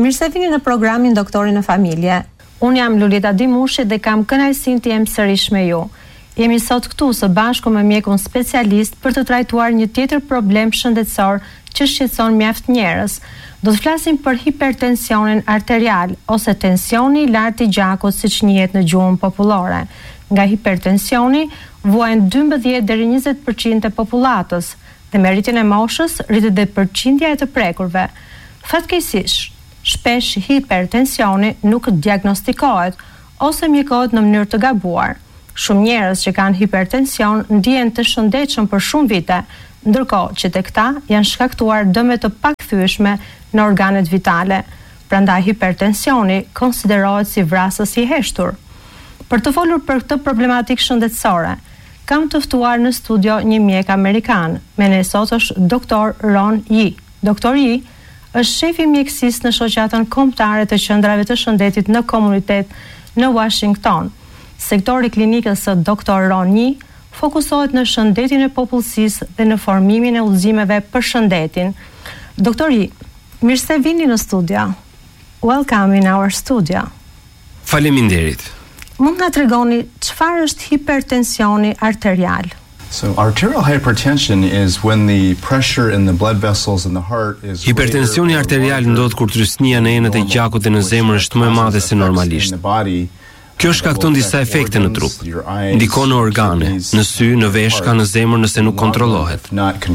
Mirë se vini në programin Doktori në Familje. Unë jam Lulita Dimushi dhe kam kënaqësinë të jem sërish me ju. Jemi sot këtu së bashku me mjekun specialist për të trajtuar një tjetër problem shëndetësor që shqetëson mjaft njerëz. Do të flasim për hipertensionin arterial ose tensioni i lartë i gjakut, siç njihet në gjuhën popullore. Nga hipertensioni vuajnë 12 deri 20% e popullatës dhe me rritjen e moshës rritet dhe përqindja e të prekurve. Fatkeqësisht, shpesh hipertensioni nuk diagnostikohet ose mjekohet në mënyrë të gabuar. Shumë njerëz që kanë hipertension ndihen të shëndetshëm për shumë vite, ndërkohë që tek ta janë shkaktuar dëme të pakthyeshme në organet vitale. Prandaj hipertensioni konsiderohet si vrasës i heshtur. Për të folur për këtë problematikë shëndetësore, kam të ftuar në studio një mjek amerikan. Me ne sot është Dr. Ron Yi. Dr. Yi është shefi mjekësisë në shoqatën kombëtare të qendrave të shëndetit në komunitet në Washington. Sektori i klinikës së Dr. Ron Yi fokusohet në shëndetin e popullsisë dhe në formimin e udhëzimeve për shëndetin. Dr. Yi, mirë se vini në studio. Welcome in our studio. Faleminderit. Mund na tregoni çfarë është hipertensioni arterial? So arterial hypertension is when the pressure in the blood vessels in the heart is Hipertensioni arterial ndodh kur trysnia në enët e gjakut dhe në zemër është më e madhe se normalisht. Kjo shkakton disa efekte në trup. Ndikon në organe, në sy, në veshka, në zemër nëse nuk kontrollohet.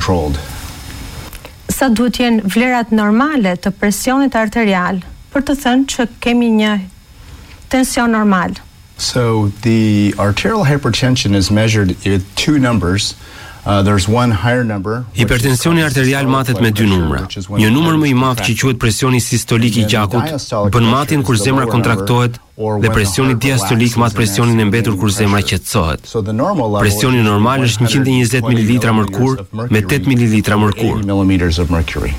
Sa duhet jenë vlerat normale të presionit arterial për të thënë që kemi një tension normal? So the arterial hypertension is measured with two numbers. There's one higher number. Hipertensioni arterial matet me dy numra. Një numër më i madh që quhet presioni sistolik i gjakut bën matjen kur zemra kontraktohet dhe presioni diastolik mat presionin e mbetur kur zemra qetësohet. Presioni normal është 120 ml mërkur me 8 ml mërkur.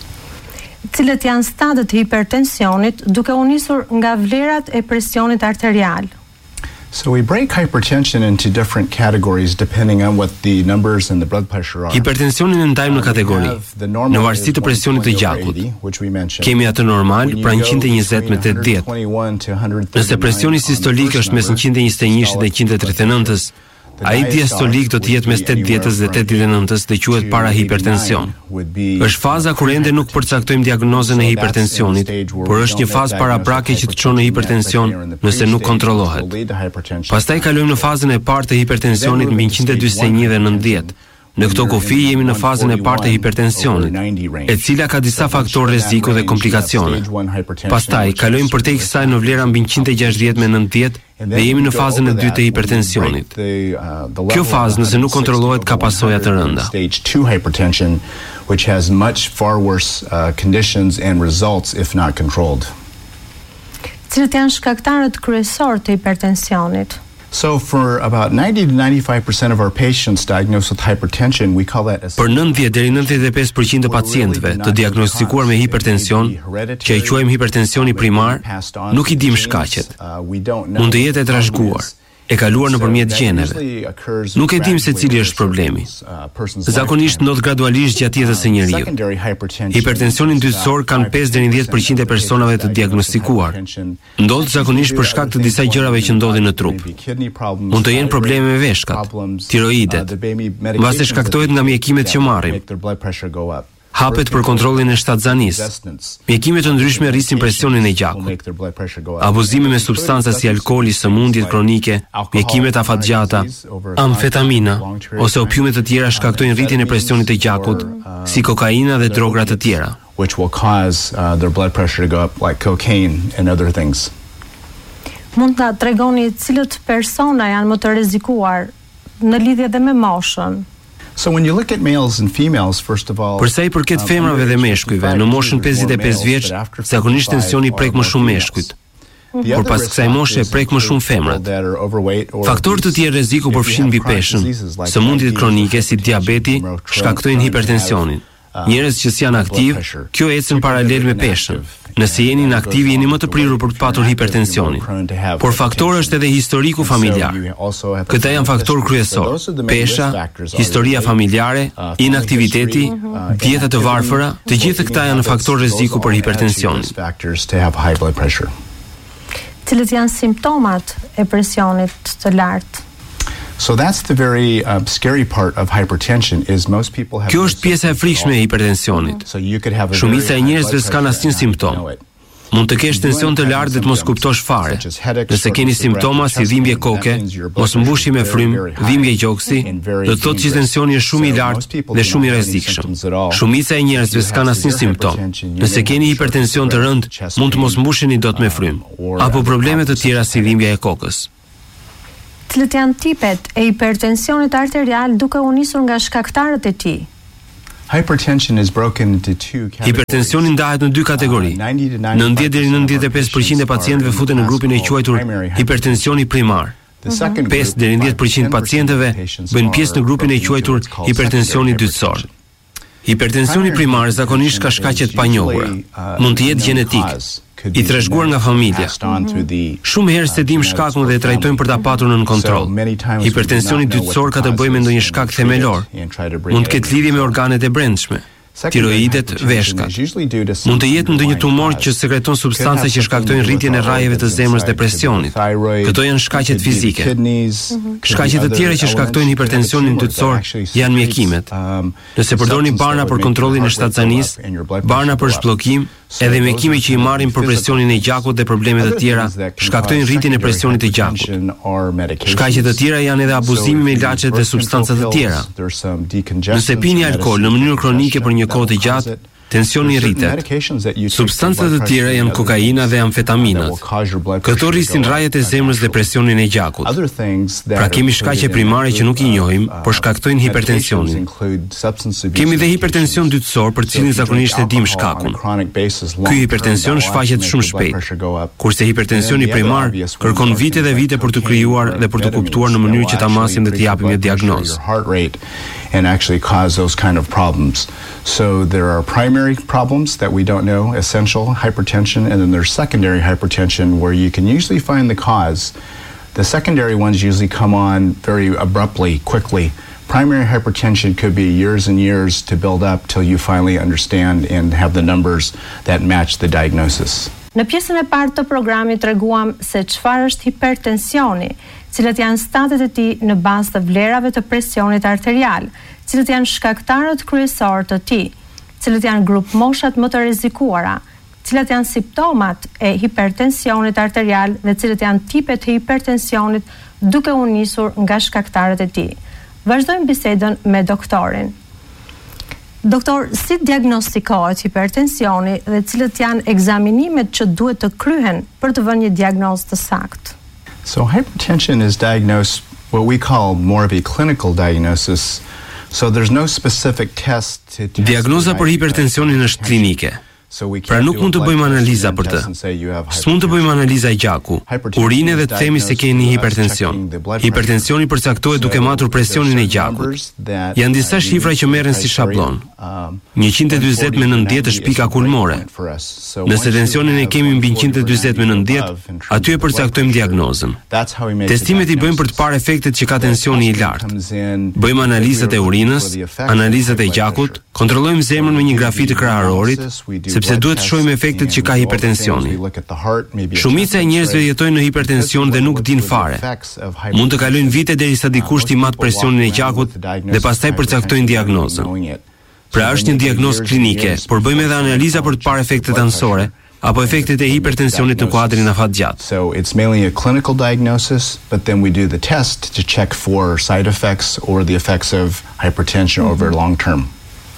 Cilët janë stadët e hipertensionit duke u nisur nga vlerat e presionit arterial? So we break hypertension into different categories depending on what the numbers and the blood pressure are. Hipertensionin e ndajmë në kategori, në varësi të presionit të gjakut. Kemi atë normal, pra 120 me 80. Nëse presioni sistolik është mes 121 dhe 139, ai diastolik do të jetë mes 80 dhe 89 dhe quhet parahipertension. Është faza kur ende nuk përcaktojmë diagnozën e hipertensionit, por është një fazë paraprake që të çon në hipertension nëse nuk kontrollohet. Pastaj kalojmë në fazën e parë të hipertensionit mbi 141 dhe 90. Në këto kufi jemi në fazën e parë të hipertensionit, e cila ka disa faktorë rreziku dhe komplikacione. Pastaj kalojmë përtej kësaj në vlera mbi 160 me 90 dhe jemi në fazën e dytë të hipertensionit. Kjo fazë, nëse nuk kontrollohet, ka pasoja të rënda. Stage 2 hypertension, which has much far worse conditions and results if not controlled. Cilët janë shkaktarët kryesorë të hipertensionit? So for about 90 to 95% of our patients diagnosed with hypertension, we call that Për 90 deri 95% të pacientëve të diagnostikuar me hipertension, që e quajmë hipertensioni primar, nuk i dim shkaqet. Mund të jetë e trashëguar, e kaluar nëpërmjet gjeneve. Nuk e dim se cili është problemi. Zakonisht ndodh gradualisht gjatë jetës së njeriu. Hipertensionin dytësor kanë 5 deri në 10% e personave të diagnostikuar. Ndodh zakonisht për shkak të disa gjërave që ndodhin në trup. Mund të jenë probleme me veshkat, tiroidet, mbasi shkaktohet nga mjekimet që marrim. Hapet për kontrollin e shtatzanisë. Mjekime të ndryshme rrisin presionin e gjakut. Abuzimi me substanca si alkooli, sëmundjet kronike, mjekimet afatgjata, amfetamina ose opiume të tjera shkaktojnë rritjen e presionit të gjakut, si kokaina dhe drogra të tjera. Which will cause their blood pressure to go up, like cocaine and other things. Mund ta tregoni cilët persona janë më të rrezikuar në lidhje dhe me moshën? So when you look at males and females, first of all, për sa i përket femrave dhe meshkujve, në moshën 55 vjeç, zakonisht tensioni prek më shumë meshkujt. Por pas kësaj moshe prek më shumë femrat. Faktorë të tjerë rreziku përfshin mbi peshën, sëmundjet kronike si diabeti shkaktojnë hipertensionin. Njerëz që janë aktiv, kjo ecën paralel me peshën. Nëse jeni inaktiv, jeni më të prirur për të patur hipertensionin. Por faktor është edhe historiku familjar. Këta janë faktor kryesor: pesha, historia familjare, inaktiviteti, dieta të varfëra, të gjithë këta janë faktor rreziku për hipertensionin. Cilët janë simptomat e presionit të lartë? So that's the very scary part of hypertension is most people have. Kjo është pjesa e frikshme e hipertensionit. Shumica e njerëzve s'kan asnjë simptom. Mund të kesh tension të lartë dhe të mos kuptosh fare. Nëse keni simptoma si dhimbje koke, mos mbushje me frym, dhimbje gjoksi, do të thotë që tensioni është shumë i lartë dhe shumë i rrezikshëm. Shumica e njerëzve s'kan asnjë simptom. Nëse keni hipertension të rënd, mund të mos mbusheni dot me frym, apo probleme të tjera si dhimbja e kokës. Cilët janë tipet e hipertensionit arterial duke u nisur nga shkaktarët e tij? Hipertensioni ndahet në dy kategori. 90 deri në 95% e pacientëve futen në grupin e quajtur hipertensioni primar. 5 deri në 10% pacientëve bëjnë pjesë në grupin e quajtur hipertensioni dytësor. Hipertensioni primar zakonisht ka shkaqe të panjohura. Mund të jetë gjenetik, i trashëguar nga familja. Shumë herë se dim shkakun dhe e trajtojmë për ta patur nën kontroll. Hipertensioni dytësor ka të bëjë me ndonjë shkak themelor. Mund të ketë lidhje me organet e brendshme, tiroidet, veshkat. Mund të jetë ndonjë tumor që sekreton substanca që shkaktojnë rritjen e rrajeve të zemrës dhe presionit. Këto janë shkaqet fizike. Shkaqet të tjera që shkaktojnë hipertensionin dytësor janë mjekimet. Nëse përdorni barna për kontrollin e shtatzanisë, barna për zhbllokim, edhe mjekime që i marrin për presionin e gjakut dhe probleme të tjera, shkaktojnë rritjen e presionit të gjakut. Shkaqe të tjera janë edhe abuzimi me ilaçe dhe substanca të tjera. Nëse pini alkool në mënyrë kronike për një kohë të gjatë, tensioni rritet. Substancat të tjera janë kokaina dhe amfetaminat. Këto rrisin rrajet e zemrës dhe presionin e gjakut. Pra kemi shkaqe primare që nuk i njohim, por shkaktojnë hipertensionin. Kemi dhe hipertension dytësor, për cilin zakonisht e dim shkakun. Ky hipertension shfaqet shumë shpejt, kurse hipertensioni primar kërkon vite dhe vite për të krijuar dhe për të kuptuar në mënyrë që ta masim dhe të japim një diagnozë. And actually cause those kind of problems. So there are primary problems that we don't know, essential hypertension, and then there's secondary hypertension where you can usually find the cause. The secondary ones usually come on very abruptly, quickly. Primary hypertension could be years and years to build up till you finally understand and have the numbers that match the diagnosis. Në pjesën e parë të programit treguam se çfarë është hipertensioni, cilët janë statet e tij në bazë të vlerave të presionit arterial, cilët janë shkaktarët kryesorë të tij, cilët janë grup moshat më të rrezikuara, cilat janë simptomat e hipertensionit arterial dhe cilët janë tipet e hipertensionit duke u nisur nga shkaktarët e tij. Vazhdojmë bisedën me doktorin. Doktor, si diagnostikohet hipertensioni dhe cilët janë ekzaminimet që duhet të kryhen për të vënë një diagnozë të saktë? So hypertension is diagnosed what we call more of a clinical diagnosis. So there's no specific test to diagnoza për hipertensionin është klinike. Pra nuk mund të bëjmë analiza për të. S'mund të bëjmë analiza e gjaku, urine dhe të themi se keni hipertension. Hipertensioni përcaktohet duke matur presionin e gjakut. Janë disa shifra që merren si shablon. 140 me 90 është pika kulmore. Nëse tensionin e kemi mbi 140 me 90, aty e përcaktojmë diagnozën. Testimet i bëjmë për të parë efektet që ka tensioni i lartë. Bëjmë analizat e urinës, analizat e gjakut, kontrollojmë zemrën me një grafi të kraharorit, sepse duhet të shohim efektet që ka hipertensioni. Shumica e njerëzve jetojnë në hipertension dhe nuk din fare. Mund të kalojnë vite derisa dikush t'i mat presionin e gjakut dhe pastaj përcaktojnë diagnozën. Pra është një diagnozë klinike, por bëjmë edhe analiza për të parë efektet anësore apo efektet e hipertensionit në kuadrin afatgjatë. So it's mainly a clinical diagnosis, but then we do the test to check for side effects or the effects of hypertension over long term.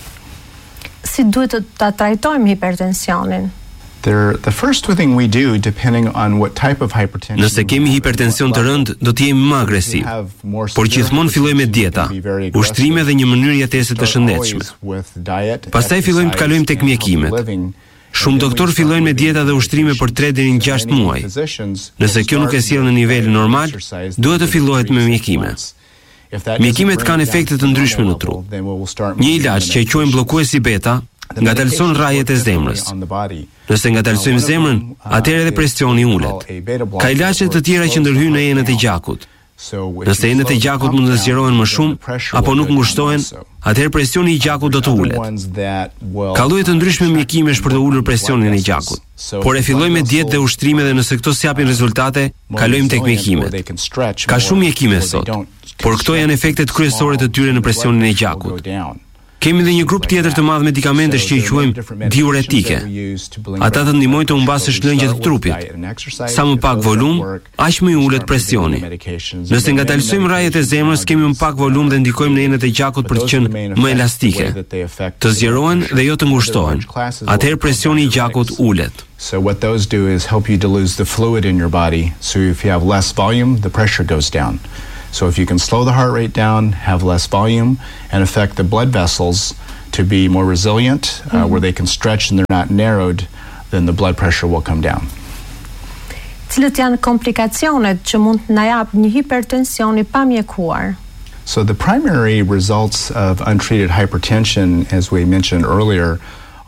Si duhet të ta trajtojmë hipertensionin? The first thing we do, depending on what type of hypertension. Nëse kemi hipertension të rënd, do të jemi më agresiv. Por gjithmonë fillojmë me dieta, ushtrime dhe një mënyrë jetese të shëndetshme. Pastaj fillojmë të kalojmë tek mjekimet. Shumë doktorë fillojnë me dieta dhe ushtrime për 3 deri në 6 muaj. Nëse kjo nuk e sjell në nivel normal, duhet të fillohet me mjekime. Mjekimet kanë efekte të ndryshme në tru. Një ilaç që e quajmë bllokuesi beta ngadalëson rrjetet e zemrës. Nëse ngadalësojmë zemrën, atëherë edhe presioni ulet. Ka ilaçe të tjera që ndërhyjnë në enet e gjakut. Nëse enet e gjakut mund të zgjerohen më shumë apo nuk ngushtohen, atëherë presioni i gjakut do të ulet. Ka lloje të ndryshme mjekimesh për të ulur presionin e gjakut. Por e fillojmë me dietë dhe ushtrime dhe nëse këto s'japin rezultate, kalojmë tek mjekimet. Ka shumë mjekime sot, por këto janë efektet kryesore të tyre në presionin e gjakut. Kemi dhe një grup tjetër të madh medikamentesh që i quajmë diuretike. Ata të ndihmojnë të humbasësh lëngjet e trupit. Sa më pak volum, aq më i ulet presioni. Nëse ngadalësojmë rrjetet e zemrës, kemi më pak volum dhe ndikojmë në enet e gjakut për të qenë më elastike, të zgjerohen dhe jo të ngushtohen. Atëherë presioni i gjakut ulet. So what those do is help you to lose the fluid in your body. So if you have less volume, the pressure goes down. So if you can slow the heart rate down, have less volume, and affect the blood vessels to be more resilient, where they can stretch and they're not narrowed, then the blood pressure will come down. Cilat janë komplikacionet që mund të na jap një hipertension i pamjekuar? So the primary results of untreated hypertension, as we mentioned earlier,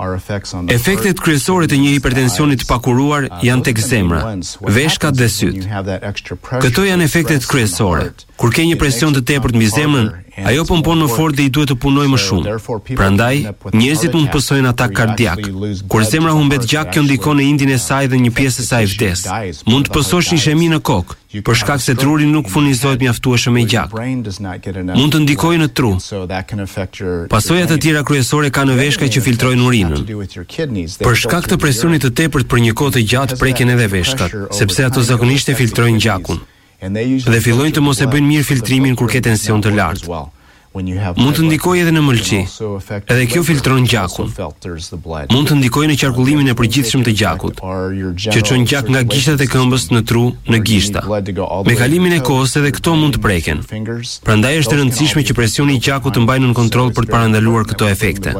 efektet kryesore të një hipertensioni të pakuruar janë tek zemra, veshkat dhe syt. Këto janë efektet kryesore. Kur ke një presion të tepërt mbi zemrën, ajo pompon më fort dhe i duhet të punojë më shumë. Prandaj, njerëzit mund të pësojnë atak kardiak. Kur zemra humbet gjak, kjo ndikon në indin e saj dhe një pjesë e saj vdes. Mund të pësosh një ishemi në kokë, për shkak se truri nuk furnizohet mjaftueshëm me gjak. Mund të ndikojë në tru. Pasojat të tjera kryesore ka në veshka që filtrojnë urinën. Për shkak të presionit të tepërt për një kohë të gjatë preken edhe veshkat, sepse ato zakonisht e filtrojnë gjakun. Dhe fillojnë të mos e bëjnë mirë filtrimin kur ke tension të lartë. Mund të ndikojë edhe në mëlçi. Edhe kjo filtron gjakun. Mund të ndikojë në qarkullimin e përgjithshëm të gjakut, që çon gjak nga gishtat e këmbës në tru në gishta. Me kalimin e kohës edhe këto mund të preken. Prandaj është e rëndësishme që presioni i gjakut të mbajë në kontroll për të parandaluar këto efekte.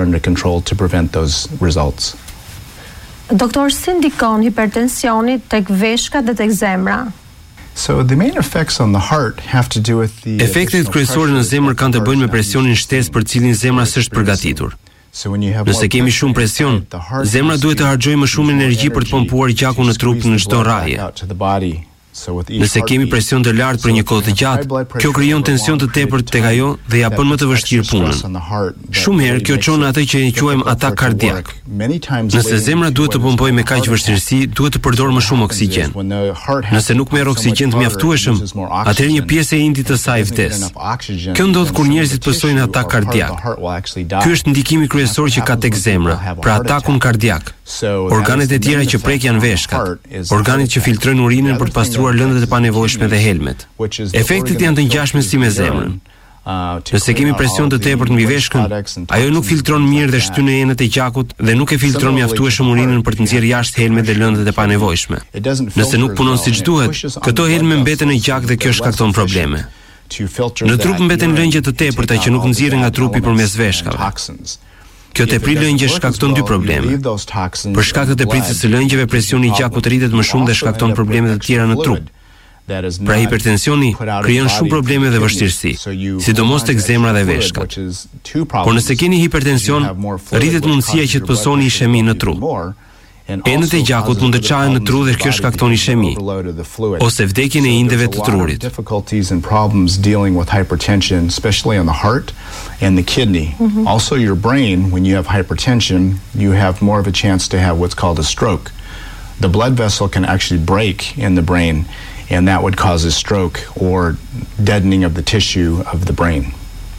Doktor, si ndikon hipertensioni tek veshkat dhe tek zemra? So the main effects on the heart have to do with the efektet kryesore në zemër kanë të bëjnë me presionin shtesë për cilin zemra s'është përgatitur. Nëse kemi shumë presion, zemra duhet të harxojë më shumë energji për të pompuar gjakun në trup në çdo rrahje. Nëse kemi presion të lartë për një kohë të gjatë, kjo krijon tension të tepërt tek ajo dhe ja bën më të vështirë punën. Shumë herë kjo çon atë që e quajmë atak kardiak. Nëse zemra duhet të pompojë me kaq vështirësi, duhet të përdorë më shumë oksigjen. Nëse nuk merr oksigjen të mjaftueshëm, atëherë një pjesë e indit të saj vdes. Kjo ndodh kur njerëzit pësojnë atak kardiak. Ky është ndikimi kryesor që ka tek zemra, pra atakun kardiak. Organet e tjera që prek janë veshkat, organet që filtrojnë urinën për të pastruar lëndët e panevojshme dhe helmet. Efektet janë të ngjashme si me zemrën. Nëse kemi presion të tepërt mbi veshkën, ajo nuk filtron mirë dhe shtyn në enet e gjakut dhe nuk e filtron mjaftueshëm urinën për të nxjerrë jashtë helmet dhe lëndët e panevojshme. Nëse nuk punon siç duhet, këto helme mbeten në gjak dhe kjo shkakton probleme. Në trup mbeten lëngje të tepërta që nuk nxirren nga trupi përmes veshkave. Kjo tepri lëngje shkakton dy probleme. Për shkak të tepritjes së lëngjeve, presioni i gjakut rritet më shumë dhe shkakton probleme të tjera në trup. Pra hipertensioni krijon shumë probleme dhe vështirësi, sidomos tek zemra dhe veshkat. Por nëse keni hipertension, rritet mundësia që të pësoni ishemi në tru. Enet e gjakut mund të çahen në tru dhe kjo shkakton ishemi ose vdekjen e indeve të trurit. Difficulties and problems dealing with hypertension, especially on the heart and the kidney. Also your brain, when you have hypertension, you have more of a chance to have what's called a stroke. The blood vessel can actually break in the brain, and that would cause a stroke or deadening of the tissue of the brain.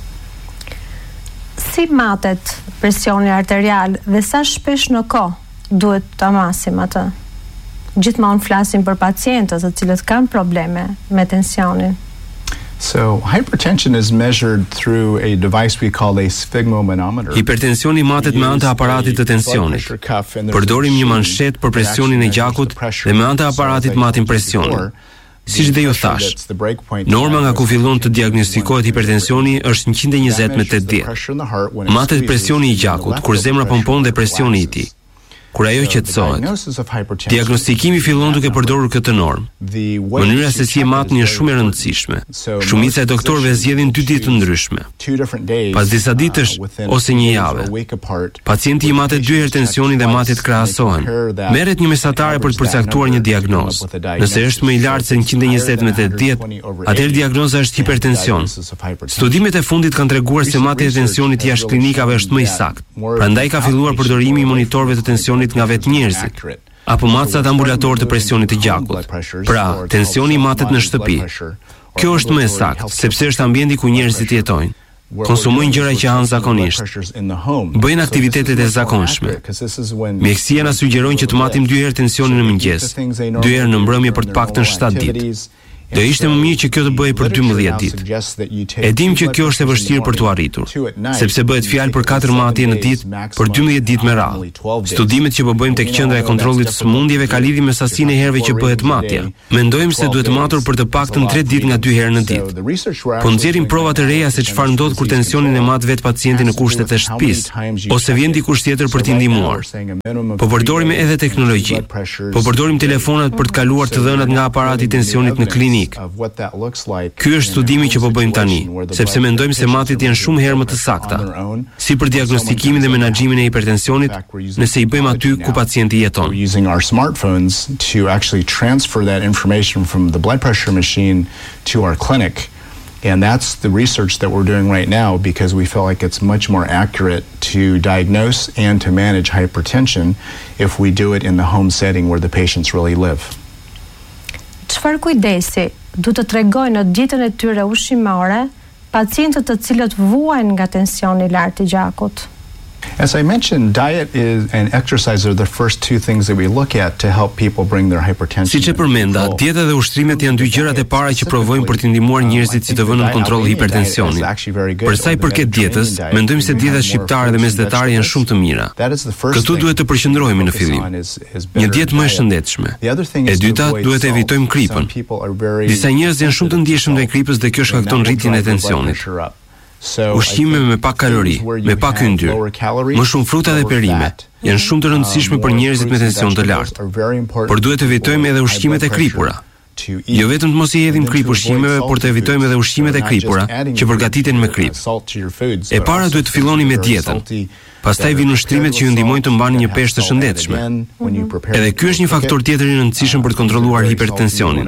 Si matet presioni arterial dhe sa shpesh në kohë duhet ta masim atë? Gjithmonë flasim për pacientët të cilët kanë probleme me tensionin. So hypertension is measured through a device we call a sphygmomanometer. Hipertensioni matet me anë të aparatit të tensionit. Përdorim një manshet për presionin e gjakut dhe me anë të aparatit matim presionin. Siç dhe ju thash, norma nga ku fillon të diagnostikohet hipertensioni është 120 me 80. Matet presioni i gjakut kur zemra pompon dhe presioni i tij. Kur ajo qetësohet, diagnostikimi fillon duke përdorur këtë normë. Mënyra se si e matni është shumë e rëndësishme. Shumica e doktorëve zgjedhin 2 ditë të ndryshme. Pas disa ditësh ose një jave, pacienti i matet 2 herë tensionin dhe matjet krahasohen. Merret një mesatare për të përcaktuar një diagnozë. Nëse është më i lartë se 120 me 80, atëherë diagnoza është hipertension. Studimet e fundit kanë treguar se matja e tensionit jashtë klinikave është më i saktë. Prandaj ka filluar përdorimi i monitorëve të tensionit nga vetë njerëzit, apo matcat ambulator të presionit të gjakut. Pra, tensioni matet në shtëpi. Kjo është më e saktë, sepse është ambienti ku njerëzit jetojnë. Konsumojnë gjëra që hanë zakonisht. Bëjnë aktivitetet e zakonshme. Mjekësia na sugjeron që të matim 2 herë tensionin në mëngjes, 2 herë në mbrëmje për të paktën 7 ditë. Do ishte më mirë që kjo të bëhej për 12 ditë. E dim që kjo është e vështirë për t'u arritur, sepse bëhet fjalë për 4 matje në ditë për 12 ditë me radhë. Studimet që po bëjmë tek qendra e kontrollit të sëmundjeve ka lidhje me sasinë e herëve që bëhet matja. Mendojmë se duhet matur për të paktën 3 ditë nga 2 herë në ditë. Po nxjerrim prova të reja se çfarë ndodh kur tensionin e mat vetë pacienti në kushtet e shtëpisë, ose vjen dikush tjetër për t'i ndihmuar. Po përdorim edhe teknologji. Po përdorim telefonat për të kaluar të dhënat nga aparati i tensionit në klinikë. Ky është studimi që po bëjmë tani, sepse mendojmë se matjet janë shumë herë më të sakta, si për diagnostikimin dhe menaxhimin e hipertensionit, nëse i bëjmë aty ku pacienti jeton. Using our smartphones to actually transfer that information from the blood pressure machine to our clinic. And that's the research that we're doing right now, because we feel like it's much more accurate to diagnose and to manage hypertension if we do it in the home setting where the patients really live. Çfarë kujdesi du të tregojnë në dietën e tyre ushqimore pacientët të cilët vuajnë nga tensioni i lartë i gjakut? As I mentioned, diet and exercise are the first 2 things that we look at to help people bring their hypertension. Siç e përmenda, dieta dhe ushtrimet janë 2 gjërat e para që provojmë për të ndihmuar njerëzit si të vënë në kontroll hipertensionin. Për sa i përket dietës, mendojmë se dietat shqiptare dhe mesdhetare janë shumë të mira. Këtu duhet të përqendrohemi në fillim. Një dietë më e shëndetshme. E dyta, duhet të evitojmë kripën. Disa njerëz janë shumë të ndjeshëm ndaj kripës dhe kjo shkakton rritjen e tensionit. Ushqime me pak kalori, me pak yndyrë, më shumë fruta dhe perime, janë shumë të rëndësishme për njerëzit me tension të lartë. Por duhet të evitojmë edhe ushqimet e kripura. Jo vetëm të mos i hedhim krip ushqimeve, por të evitojmë edhe ushqimet e kripura që përgatiten me krip. E para duhet të filloni me dietën. Pastaj vijnë ushtrimet që ju ndihmojnë të mbani një peshë të shëndetshme. Edhe ky është një faktor tjetër i rëndësishëm për të kontrolluar hipertensionin.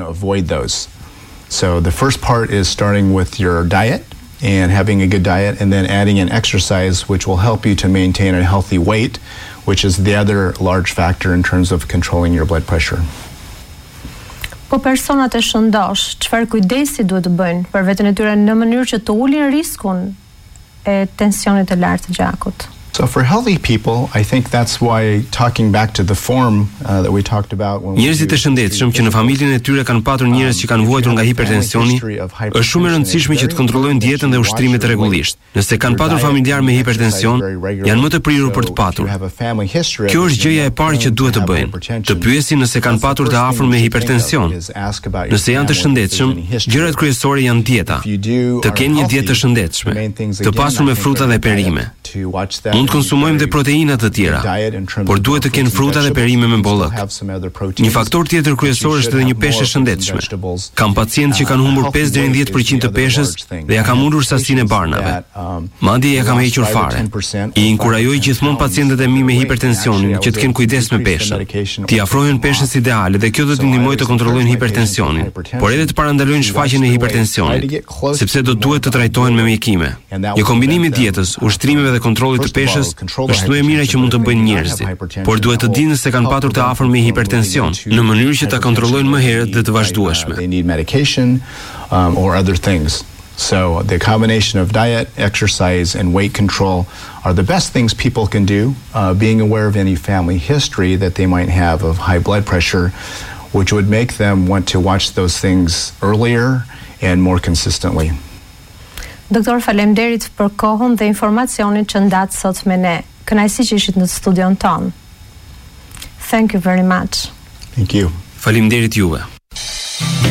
So the first part is starting with your diet and having a good diet, and then adding in exercise, which will help you to maintain a healthy weight, which is the other large factor in terms of controlling your blood pressure. Po personat e shëndosh, çfarë kujdesi duhet të bëjnë për veten e tyre në mënyrë që të ulin riskun e tensionit të lartë të gjakut? So for healthy people, I think that's why, talking back to the form that we talked about when njerëzit e shëndetshëm që në familjen e tyre kanë patur njerëz që kanë vuajtur nga hipertensioni, është shumë e rëndësishme që të kontrollojnë dietën dhe ushtrimet rregullisht. Nëse kanë patur familjar me hipertension, janë më të prirur për të patur. Kjo është gjëja e parë që duhet të bëjnë, të pyesin nëse kanë patur të afër me hipertension. Nëse janë të shëndetshëm, gjërat kryesore janë dieta. Të kenë një dietë të shëndetshme, të pasur me fruta dhe perime. Mund të konsumojmë dhe proteina të tjera, por duhet të kenë fruta dhe perime me bollëk. Një faktor tjetër kryesor është edhe një peshë e shëndetshme. Kam pacientë që kanë humbur 5 deri në 10% të peshës dhe ja kam ulur sasinë e barnave. Madje ja kam hequr fare. I inkurajoj gjithmonë pacientët e mi me hipertensionin që të kenë kujdes me peshën. T'i afrohen peshës ideale dhe kjo do t'i ndihmojë të kontrollojnë hipertensionin, por edhe të parandalojnë shfaqjen e hipertensionit, sepse do duhet të trajtohen me mjekime. Një kombinim i dietës, ushtrimet dhe kontrollit të peshës është më e mira që mund të bëjnë njerëzit, por duhet të dinë se kanë patur të afër me hipertension, në mënyrë që ta kontrollojnë më herët dhe të vazhdueshme. They need medication or other things. So the combination of diet, exercise, and weight control are the best things people can do, being aware of any family history that they might have of high blood pressure, which would make them want to watch those things earlier and more consistently. Doktor, faleminderit për kohën dhe informacionin që ndat sot me ne. Kënaqësi që ishit në studion ton. Thank you very much. Thank you. Faleminderit juve.